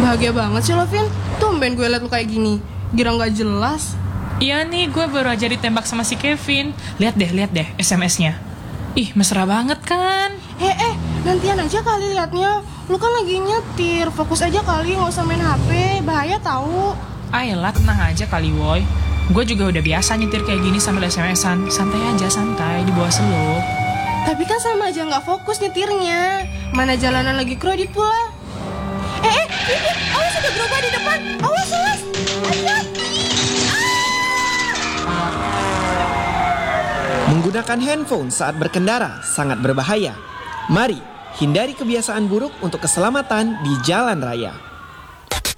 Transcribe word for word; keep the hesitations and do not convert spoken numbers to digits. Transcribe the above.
Bahagia banget sih lo, Vin. Tumben gue liat lo kayak gini. Gira gak jelas. Iya nih, gue baru aja ditembak sama si Kevin. Lihat deh, lihat deh S M S-nya. Ih, mesra banget kan? Eh, eh, nantian aja kali liatnya. Lu kan lagi nyetir, fokus aja kali, gak usah main H P. Bahaya tahu. Ayolah, tenang aja kali, woy. Gue juga udah biasa nyetir kayak gini sambil S M S-an. Santai aja, santai, di bawah slow. Tapi kan sama aja gak fokus nyetirnya. Mana jalanan lagi crowded pula. Eh, eh, ini, awas ada gerobak di depan. Awas, awas. Hati-hati. Menggunakan handphone saat berkendara sangat berbahaya. Mari hindari kebiasaan buruk untuk keselamatan di jalan raya.